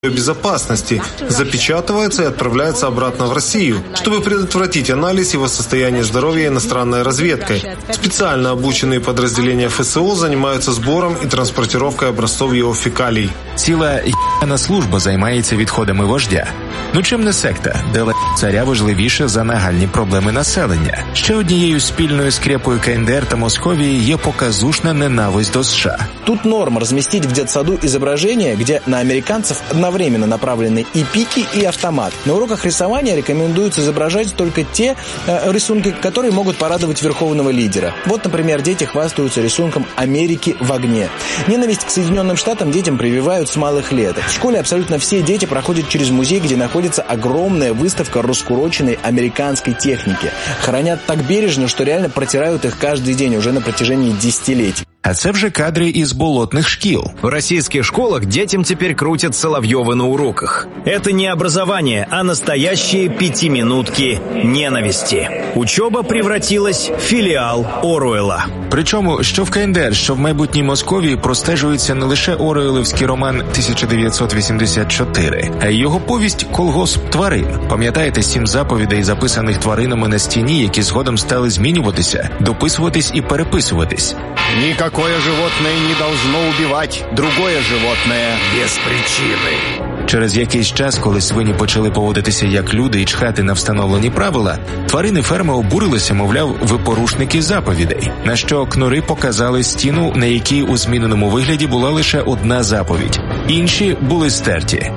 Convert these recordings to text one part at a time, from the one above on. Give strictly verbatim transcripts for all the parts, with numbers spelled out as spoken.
безопасности, запечатывается и отправляется обратно в Россию, чтобы предотвратить анализ его состояния здоровья иностранной разведкой. Специально обученные подразделения эф эс о занимаются сбором и транспортировкой образцов его фекалий. Ціла єна служба займається відходами вождя. Ну чим не секта, де царя важливіше за нагальні проблеми населення. Ще однією спільною скрепою ка ен де ер та Московії є показушна ненависть до США. Тут норма разместить в детсаду изображение, где на американцев одновременно направлены и пики, и автомат. На уроках рисования рекомендуется изображать только те э, рисунки, которые могут порадовать верховного лидера. Вот, например, дети хвастаются рисунком Америки в огне. Ненависть к Соединенным Штатам детям прививают с малых лет. В школе абсолютно все дети проходят через музей, где находится огромная выставка раскуроченной американской техники. Хранят так бережно, что реально протирают их каждый день уже на протяжении десятилетий. А це вже кадри із болотных шкіл. В российских школах детям теперь крутят Соловьёва на уроках. Это не образование, а настоящие пятиминутки ненависти. Учеба превратилась в филиал Оруэлла. Причому, що в ка ен де ер, що в майбутній Московії простежується не лише Оруеллівський роман тисяча дев'ятсот вісімдесят чотири, а й його повість «Колгосп тварин». Пам'ятаєте сім заповідей, записаних тваринами на стіні, які згодом стали змінюватися, дописуватись і переписуватись? Никакое животное не должно убивать другое животное без причины. Через якийсь час, коли свині почали поводитися як люди і чхати на встановлені правила, тварини ферми обурилися, мовляв, ви порушники заповідей. На що кнури показали стіну, на якій у зміненому вигляді була лише одна заповідь. Інші були стерті.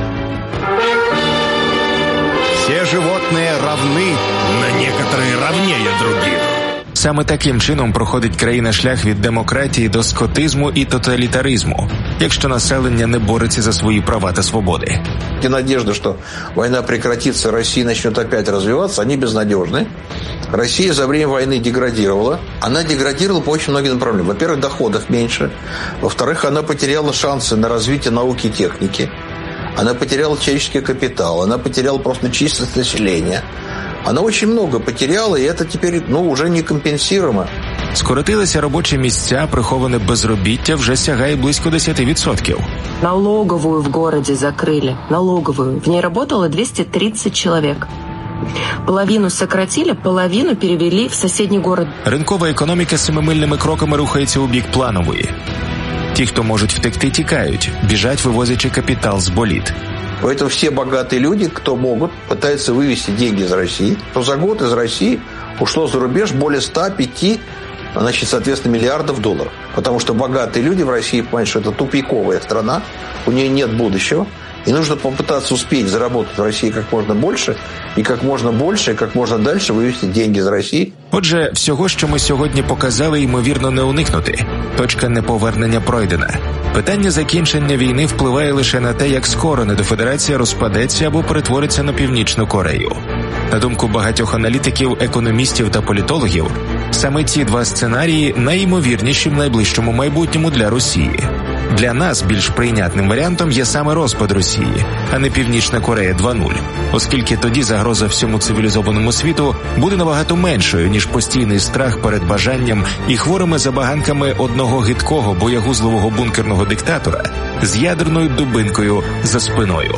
Все животные равны, но некоторые равнее других. Саме таким чином проходить країна шлях від демократії до скотизму і тоталітаризму, якщо населення не бореться за свої права та свободи. И надежда, что война прекратится, Россия начнет опять развиваться, они безнадежны. Россия за время войны деградировала. Она деградировала по очень многим направлениям. Во-первых, доходов меньше. Во-вторых, она потеряла шансы на развитие науки и техники. Она потеряла человеческий капитал. Она потеряла просто численность населения. Она очень много потеряла, и это теперь, ну, уже некомпенсируемо. Скоротилися робочі місця, приховане безробіття вже сягає близько десять відсотків. Налоговую в городе закрыли. Налоговую. В ней работало двести тридцать человек. Половину сократили, половину перевели в соседний город. Ринкова економіка семимильними кроками рухається у бік планової. Ті, хто можуть втекти, тікають, біжать, вивозячи капітал з боліт. Поэтому все богатые люди, кто могут, пытаются вывести деньги из России. То за год из России ушло за рубеж более ста пяти, значит, соответственно, миллиардов долларов. Потому что богатые люди в России понимают, что это тупиковая страна, у нее нет будущего. И нужно попытаться успеть заработать в России как можно больше, і як можна більше, і як можна далі вивести деньги з Росії. Отже, всього, що ми сьогодні показали, ймовірно, не уникнути. Точка неповернення пройдена. Питання закінчення війни впливає лише на те, як скоро недофедерація розпадеться або перетвориться на Північну Корею. На думку багатьох аналітиків, економістів та політологів, саме ці два сценарії найімовірніші в найближчому майбутньому для Росії. Для нас більш прийнятним варіантом є саме розпад Росії, а не Північна Корея два нуль, оскільки тоді загроза всьому цивілізованому світу буде набагато меншою, ніж постійний страх перед бажанням і хворими забаганками одного гидкого боягузливого бункерного диктатора з ядерною дубинкою за спиною.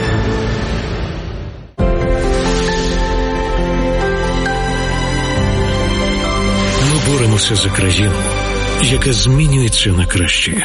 Ми боремося за країну, яка змінюється на краще.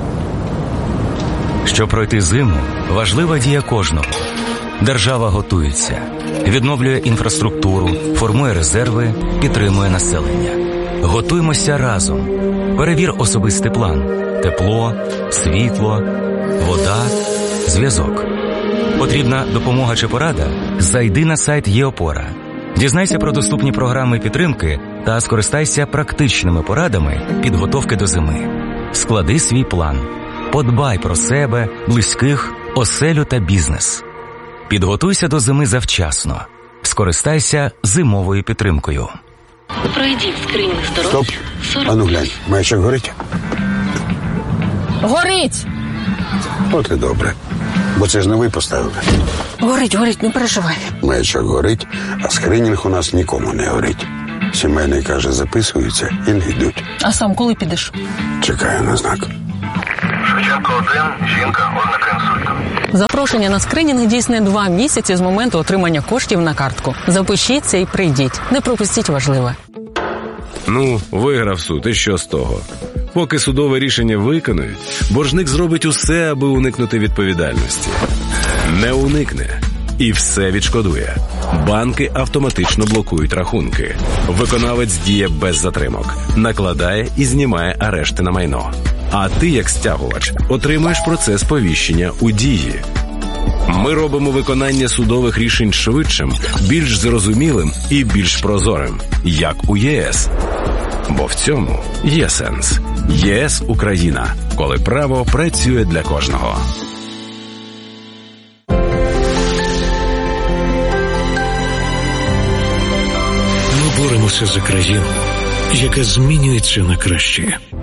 Щоб пройти зиму, важлива дія кожного. Держава готується, відновлює інфраструктуру, формує резерви, підтримує населення. Готуємося разом. Перевір особистий план. Тепло, світло, вода, зв'язок. Потрібна допомога чи порада? Зайди на сайт ЄОпора. Дізнайся про доступні програми підтримки та скористайся практичними порадами підготовки до зими. Склади свій план. Подбай про себе, близьких, оселю та бізнес. Підготуйся до зими завчасно. Скористайся зимовою підтримкою. Пройдіть скринінг здоров'я. Стоп. А ну глянь, маячок горить? Горить! От і добре. Бо це ж не ви поставили. Горить, горить, не переживай. Маячок горить, а скринінг у нас нікому не горить. Сімейний, каже, записуються і не йдуть. А сам коли підеш? Чекаю на знак. Шевченко один, жінка, ознака інсульту. Запрошення на скринінг дійсне два місяці з моменту отримання коштів на картку. Запишіться і прийдіть. Не пропустіть важливе. Ну, виграв суд, і що з того? Поки судове рішення виконують, боржник зробить усе, аби уникнути відповідальності. Не уникне. І все відшкодує. Банки автоматично блокують рахунки. Виконавець діє без затримок. Накладає і знімає арешти на майно. А ти, як стягувач, отримуєш процес повіщення у дії. Ми робимо виконання судових рішень швидшим, більш зрозумілим і більш прозорим, як у ЄС. Бо в цьому є сенс. ЄС Україна. Коли право працює для кожного. Ми боремося за країну, яка змінюється на краще.